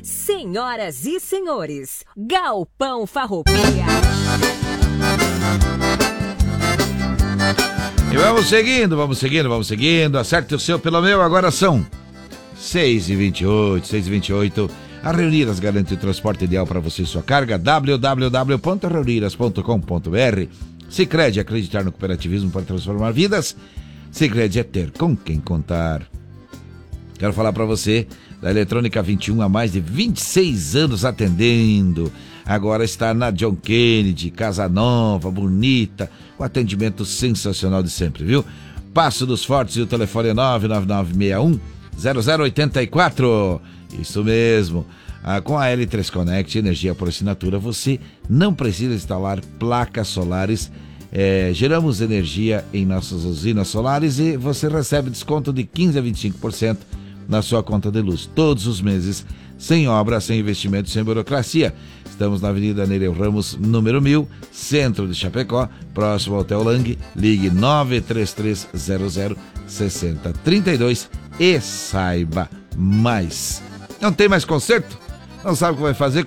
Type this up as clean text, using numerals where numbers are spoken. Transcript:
Senhoras e senhores, Galpão Farroupilha. E vamos seguindo. Acerte o seu pelo meu. Agora são 6h28. A Reunidas garante o transporte ideal para você e sua carga. www.reunidas.com.br. Sicredi, acreditar no cooperativismo para transformar vidas. Sicredi é ter com quem contar. Quero falar para você da Eletrônica 21, há mais de 26 anos atendendo. Agora está na John Kennedy, casa nova, bonita, com atendimento sensacional de sempre, viu? Passo dos Fortes e o telefone é 99961-0084. Isso mesmo. Com a L3 Connect, energia por assinatura, você não precisa instalar placas solares. Geramos energia em nossas usinas solares e você recebe desconto de 15% a 25% na sua conta de luz, todos os meses, sem obra, sem investimento, sem burocracia. Estamos na Avenida Nereu Ramos, número 1000, centro de Chapecó, próximo ao Hotel Lang. Ligue 933006032 e saiba mais. Não tem mais conserto? Não sabe o que vai fazer?